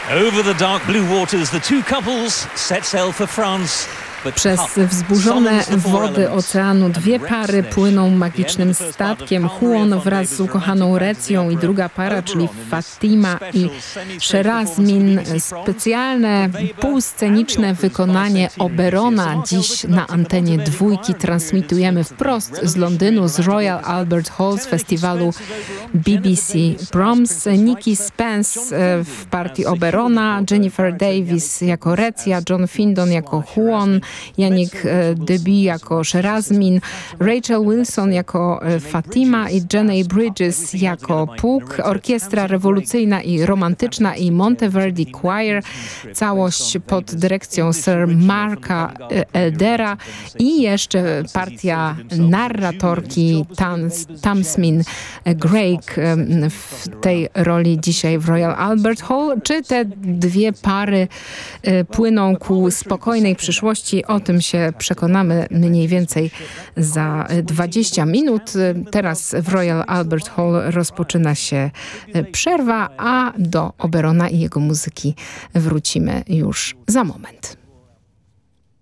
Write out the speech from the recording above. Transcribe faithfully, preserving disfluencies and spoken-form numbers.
Over the dark blue waters, the two couples set sail for France. Przez wzburzone wody oceanu dwie pary płyną magicznym statkiem. Huon wraz z ukochaną Recją i druga para, czyli Fatima i Sherazmin. Specjalne półsceniczne wykonanie Oberona dziś na antenie dwójki transmitujemy wprost z Londynu, z Royal Albert Hall, z festiwalu B B C Proms. Nikki Spence w partii Oberona, Jennifer Davis jako Recja, John Findon jako Huon, Yannick Deby jako Sherazmin, Rachel Wilson jako Fatima i Jenny Bridges jako Puck. Orkiestra rewolucyjna i romantyczna i Monteverdi Choir. Całość pod dyrekcją Sir Marka Eldera i jeszcze partia narratorki Tams, Tamsmin Greig w tej roli dzisiaj w Royal Albert Hall. Czy te dwie pary płyną ku spokojnej przyszłości? O tym się przekonamy mniej więcej za dwadzieścia minut. Teraz w Royal Albert Hall rozpoczyna się przerwa, a do Oberona i jego muzyki wrócimy już za moment.